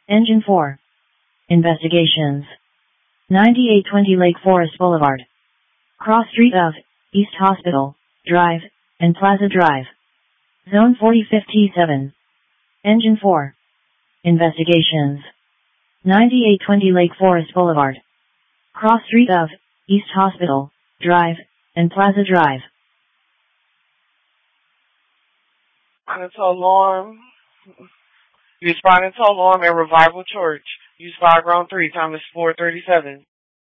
Engine 4. Investigations. 9820 Lake Forest Boulevard. Cross street of East Hospital Drive and Plaza Drive. Zone 4057. Engine 4. Investigations. 9820 Lake Forest Boulevard. Cross street of East Hospital Drive and Plaza Drive. Responding to alarm. You responding to alarm at Revival Church. Use 5 Ground 3. Time is 4:37.